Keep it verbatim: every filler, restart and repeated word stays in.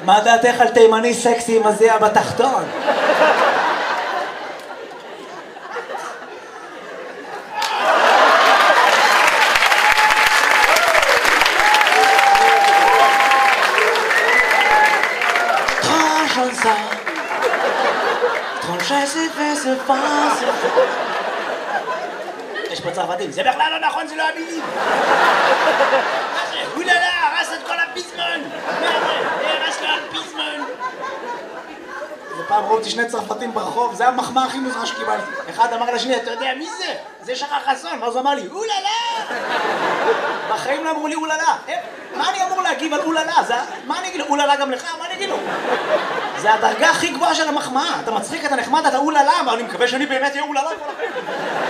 מה דעתך על תימני סקסי עם הזיע בתחתון? יש פה צרפתים, זה בכלל לא נכון, זה לא המילים. מה זה? אוללה, הרס את כל הפיזמון. מה זה? הרס לו הפיזמון. איזה פעם ראיתי שני צרפתים ברחוב, זה המחמאה הכי מוזרה שקיבלתי. אחד אמר לשני, אתה יודע מי זה? זה שחר חסון. ואז הוא אמר לי, אוללה. בחיים לא אמרו לי אוללה. מה אני אמור להגיב על אוללה? מה אני אגיד לו? אוללה גם לך? מה אני אגיד לו? זה הדרגה הכי גבוהה של המחמאה. אתה מצחיק, אתה נחמד, אתה אוללה, אבל אני מקווה שאני באמת אהיה אוללה.